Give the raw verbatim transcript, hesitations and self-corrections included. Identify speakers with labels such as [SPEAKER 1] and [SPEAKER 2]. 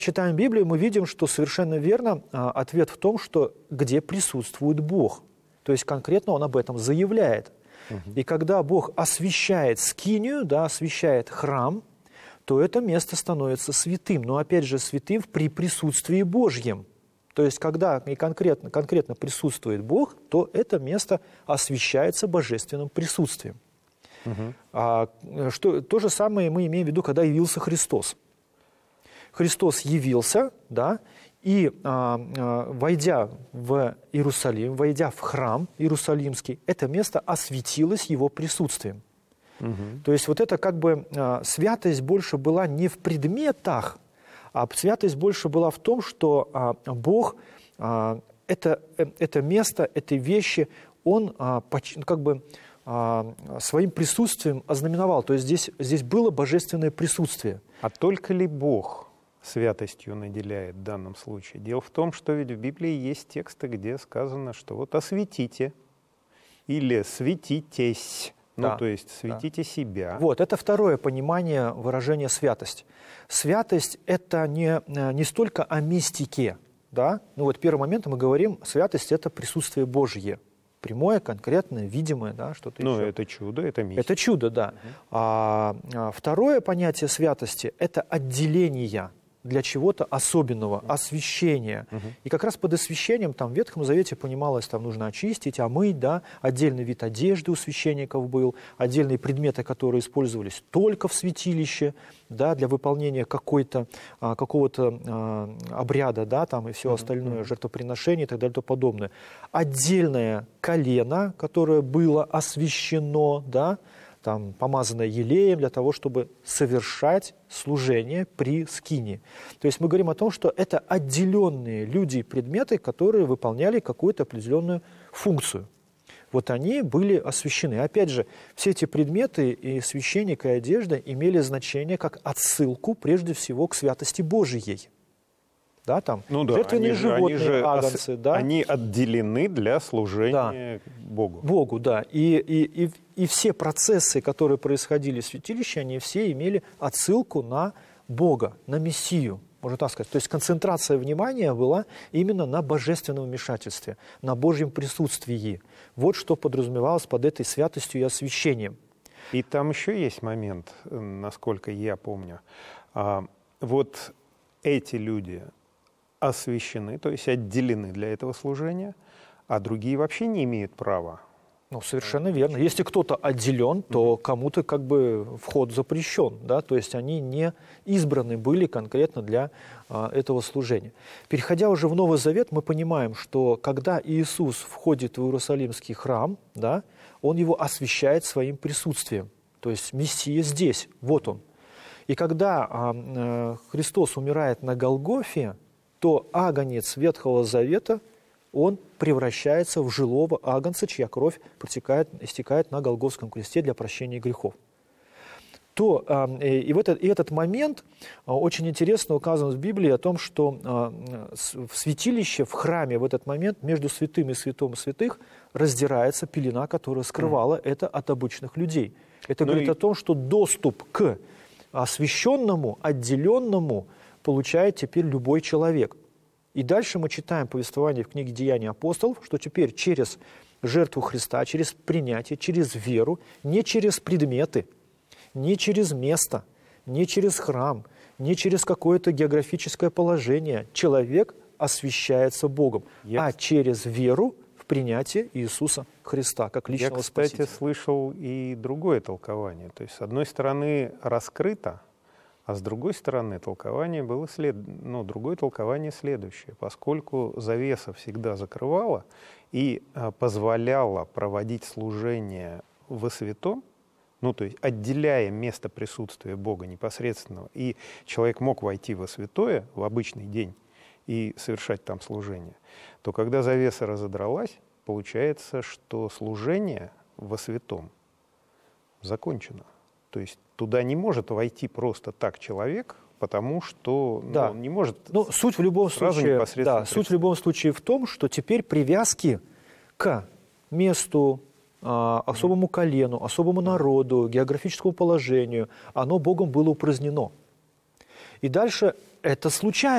[SPEAKER 1] Читаем Библию, мы видим, что совершенно верно а, ответ в том, что где присутствует Бог. То есть конкретно он об этом заявляет. Угу. И когда Бог освящает скинию, да, освящает храм, то это место становится святым. Но опять же святым при присутствии Божьем. То есть когда и конкретно, конкретно присутствует Бог, то это место освящается божественным присутствием. Угу. А, что, то же самое мы имеем в виду, когда явился Христос. Христос явился, да, и, а, а, войдя в Иерусалим, войдя в храм Иерусалимский, это место осветилось Его присутствием. Угу. То есть вот это как бы а, святость больше была не в предметах, а святость больше была в том, что а, Бог а, это, это место, эти вещи, Он а, поч, как бы а, своим присутствием ознаменовал. То есть здесь, здесь было божественное присутствие.
[SPEAKER 2] А только ли Бог святостью наделяет в данном случае? Дело в том, что ведь в Библии есть тексты, где сказано, что вот осветите или светитесь.
[SPEAKER 1] Да,
[SPEAKER 2] ну, то есть светите да. себя.
[SPEAKER 1] Вот, это второе понимание выражения «святость». Святость – это не, не столько о мистике, да? Ну вот первый момент мы говорим, святость – это присутствие Божье. Прямое, конкретное, видимое, да, что-то
[SPEAKER 2] ну,
[SPEAKER 1] еще.
[SPEAKER 2] Ну, это чудо, это мистика.
[SPEAKER 1] Это чудо, да. Угу. А, а второе понятие святости – это отделение для чего-то особенного, освящения. Угу. И как раз под освящением там в Ветхом Завете понималось, там нужно очистить, омыть, да, отдельный вид одежды у священников был, отдельные предметы, которые использовались только в святилище, да, для выполнения какой-то, а, какого-то а, обряда, да, там и все угу. остальное, жертвоприношение и так далее и тому подобное. Отдельное колено, которое было освящено, да, там, помазанное елеем для того, чтобы совершать служение при скинии. То есть мы говорим о том, что это отделенные люди и предметы, которые выполняли какую-то определенную функцию. Вот они были освящены. Опять же, все эти предметы и священник, и одежда имели значение как отсылку, прежде всего, к святости Божией. Да, там,
[SPEAKER 2] ну, да,
[SPEAKER 1] жертвенные
[SPEAKER 2] они
[SPEAKER 1] животные,
[SPEAKER 2] же, они
[SPEAKER 1] агнцы.
[SPEAKER 2] Же,
[SPEAKER 1] да?
[SPEAKER 2] Они отделены для служения да. Богу.
[SPEAKER 1] Богу, да. И, и, и, и все процессы, которые происходили в святилище, они все имели отсылку на Бога, на Мессию, можно так сказать. То есть концентрация внимания была именно на божественном вмешательстве, на Божьем присутствии. Вот что подразумевалось под этой святостью и освящением.
[SPEAKER 2] И там еще есть момент, насколько я помню. А, вот эти люди освящены, то есть отделены для этого служения, а другие вообще не имеют права.
[SPEAKER 1] Ну, совершенно верно. Если кто-то отделен, то кому-то как бы вход запрещен, да, то есть они не избраны были конкретно для а, этого служения. Переходя уже в Новый Завет, мы понимаем, что когда Иисус входит в Иерусалимский храм, да, Он его освящает своим присутствием. То есть Мессия здесь, вот Он. И когда а, а, Христос умирает на Голгофе, то агнец Ветхого Завета, он превращается в живого агнца, чья кровь протекает, истекает на Голгофском кресте для прощения грехов. То, и, в этот, и этот момент очень интересно указан в Библии о том, что в святилище, в храме в этот момент между святым и святым святых раздирается пелена, которая скрывала mm. это от обычных людей. Это ну говорит и... о том, что доступ к освященному, отделенному получает теперь любой человек. И дальше мы читаем повествование в книге «Деяния апостолов», что теперь через жертву Христа, через принятие, через веру, не через предметы, не через место, не через храм, не через какое-то географическое положение человек освящается Богом, yes. а через веру в принятие Иисуса Христа как личного
[SPEAKER 2] Я, кстати,
[SPEAKER 1] Спасителя.
[SPEAKER 2] слышал и другое толкование. То есть, с одной стороны, раскрыто, а с другой стороны, толкование было след... ну, другое толкование следующее. Поскольку завеса всегда закрывала и а, позволяла проводить служение во святом, ну, то есть отделяя место присутствия Бога непосредственного, и человек мог войти во святое в обычный день и совершать там служение, то когда завеса разодралась, получается, что служение во святом закончено. То есть туда не может войти просто так человек, потому что
[SPEAKER 1] да.
[SPEAKER 2] ну, он не может.
[SPEAKER 1] Ну, суть в любом случае, да, суть в любом случае в том, что теперь привязки к месту, а, особому колену, особому народу, географическому положению, оно Богом было упразднено. И дальше это случайно.